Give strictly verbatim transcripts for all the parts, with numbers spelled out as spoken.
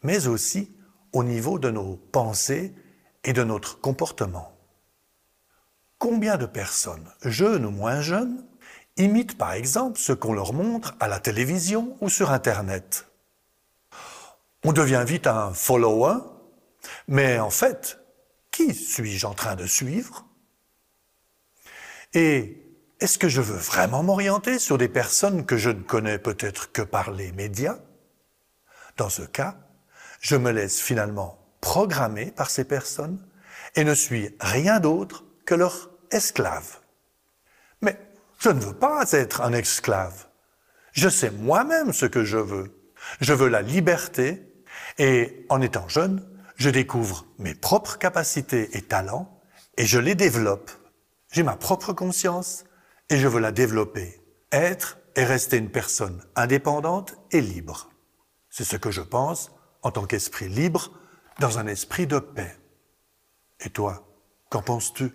mais aussi au niveau de nos pensées et de notre comportement. Combien de personnes, jeunes ou moins jeunes, imitent par exemple ce qu'on leur montre à la télévision ou sur Internet? On devient vite un follower, mais en fait, qui suis-je en train de suivre? Et est-ce que je veux vraiment m'orienter sur des personnes que je ne connais peut-être que par les médias? Dans ce cas, je me laisse finalement programmer par ces personnes et ne suis rien d'autre que leur esclave. Mais je ne veux pas être un esclave. Je sais moi-même ce que je veux. Je veux la liberté et en étant jeune, je découvre mes propres capacités et talents et je les développe. J'ai ma propre conscience et je veux la développer. Être et rester une personne indépendante et libre. C'est ce que je pense en tant qu'esprit libre dans un esprit de paix. Et toi, qu'en penses-tu?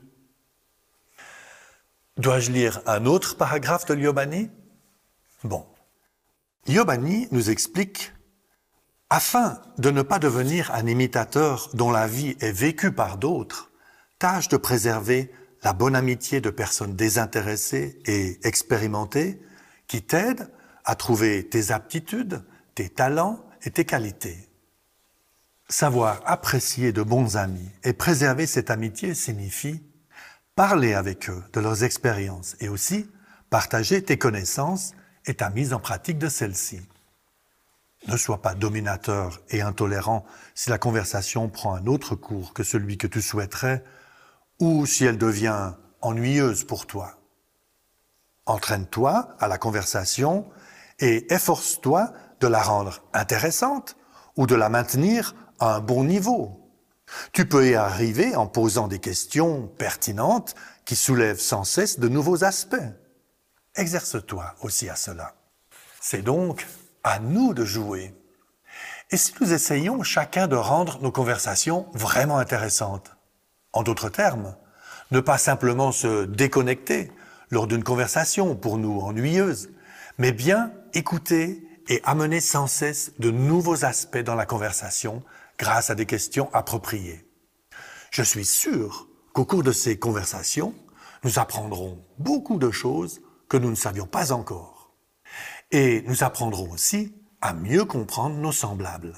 Dois-je lire un autre paragraphe de Liobani? Bon. Liobani nous explique « Afin de ne pas devenir un imitateur dont la vie est vécue par d'autres, tâche de préserver la bonne amitié de personnes désintéressées et expérimentées qui t'aident à trouver tes aptitudes, tes talents et tes qualités. Savoir apprécier de bons amis et préserver cette amitié signifie parler avec eux de leurs expériences et aussi partager tes connaissances et ta mise en pratique de celles-ci. Ne sois pas dominateur et intolérant si la conversation prend un autre cours que celui que tu souhaiterais ou si elle devient ennuyeuse pour toi. Entraîne-toi à la conversation et efforce-toi de la rendre intéressante ou de la maintenir à un bon niveau. Tu peux y arriver en posant des questions pertinentes qui soulèvent sans cesse de nouveaux aspects. Exerce-toi aussi à cela. C'est donc à nous de jouer. Et si nous essayons chacun de rendre nos conversations vraiment intéressantes? En d'autres termes, ne pas simplement se déconnecter lors d'une conversation pour nous ennuyeuse, mais bien écouter et amener sans cesse de nouveaux aspects dans la conversation grâce à des questions appropriées. Je suis sûr qu'au cours de ces conversations, nous apprendrons beaucoup de choses que nous ne savions pas encore. Et nous apprendrons aussi à mieux comprendre nos semblables.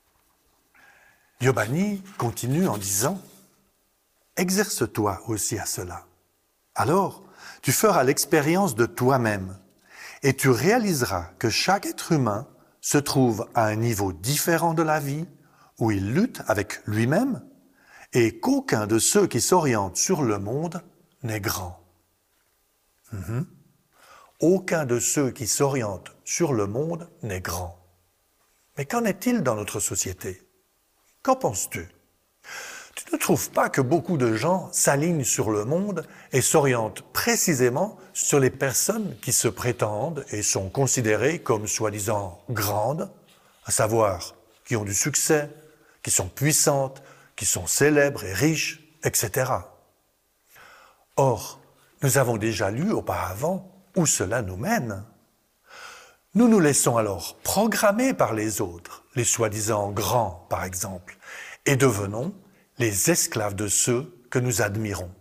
Liobani continue en disant « Exerce-toi aussi à cela. Alors, tu feras l'expérience de toi-même et tu réaliseras que chaque être humain se trouve à un niveau différent de la vie où il lutte avec lui-même et qu'aucun de ceux qui s'orientent sur le monde n'est grand. Mm-hmm. Aucun de ceux qui s'orientent sur le monde n'est grand. Mais qu'en est-il dans notre société? Qu'en penses-tu? Tu ne trouves pas que beaucoup de gens s'alignent sur le monde et s'orientent précisément sur les personnes qui se prétendent et sont considérées comme soi-disant grandes, à savoir qui ont du succès, qui sont puissantes, qui sont célèbres et riches, et cetera. Or, nous avons déjà lu auparavant où cela nous mène. Nous nous laissons alors programmer par les autres, les soi-disant grands par exemple, et devenons les esclaves de ceux que nous admirons.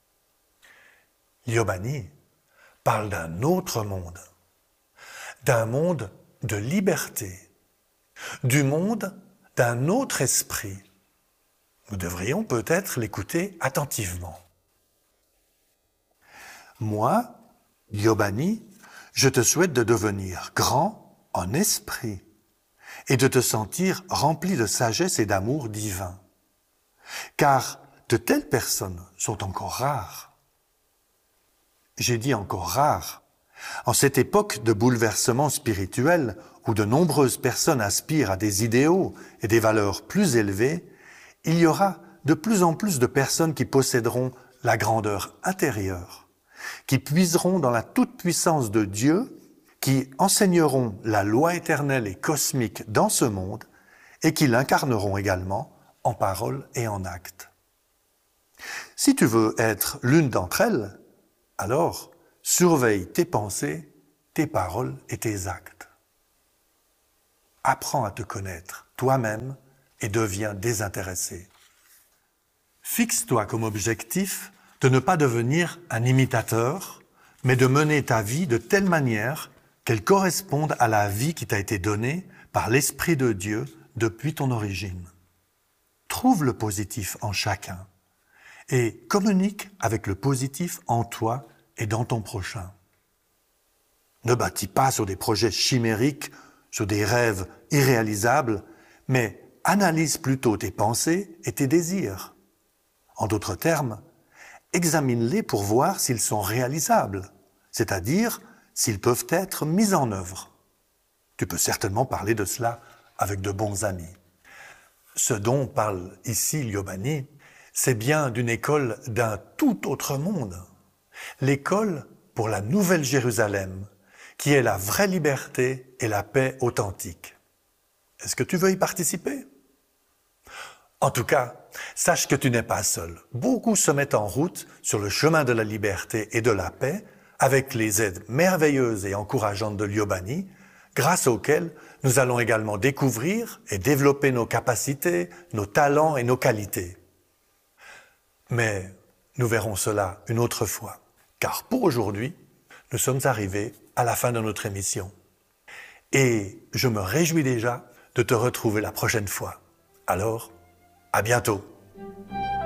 Liobani parle d'un autre monde, d'un monde de liberté, du monde d'un autre esprit. Nous devrions peut-être l'écouter attentivement. Moi, Liobani, je te souhaite de devenir grand en esprit et de te sentir rempli de sagesse et d'amour divin. Car de telles personnes sont encore rares. J'ai dit encore rares. En cette époque de bouleversement spirituel où de nombreuses personnes aspirent à des idéaux et des valeurs plus élevées, il y aura de plus en plus de personnes qui posséderont la grandeur intérieure, qui puiseront dans la toute-puissance de Dieu, qui enseigneront la loi éternelle et cosmique dans ce monde et qui l'incarneront également en parole et en acte. Si tu veux être l'une d'entre elles, alors surveille tes pensées, tes paroles et tes actes. Apprends à te connaître toi-même et deviens désintéressé. Fixe-toi comme objectif de ne pas devenir un imitateur, mais de mener ta vie de telle manière qu'elle corresponde à la vie qui t'a été donnée par l'Esprit de Dieu depuis ton origine. Trouve le positif en chacun et communique avec le positif en toi et dans ton prochain. Ne bâtis pas sur des projets chimériques, sur des rêves irréalisables, mais analyse plutôt tes pensées et tes désirs. En d'autres termes, examine-les pour voir s'ils sont réalisables, c'est-à-dire s'ils peuvent être mis en œuvre. Tu peux certainement parler de cela avec de bons amis. Ce dont parle ici Liobani, c'est bien d'une école d'un tout autre monde. L'école pour la Nouvelle Jérusalem, qui est la vraie liberté et la paix authentique. Est-ce que tu veux y participer? En tout cas, sache que tu n'es pas seul. Beaucoup se mettent en route sur le chemin de la liberté et de la paix avec les aides merveilleuses et encourageantes de Liobani, grâce auxquelles nous allons également découvrir et développer nos capacités, nos talents et nos qualités. Mais nous verrons cela une autre fois, car pour aujourd'hui, nous sommes arrivés à la fin de notre émission. Et je me réjouis déjà de te retrouver la prochaine fois. Alors, à bientôt.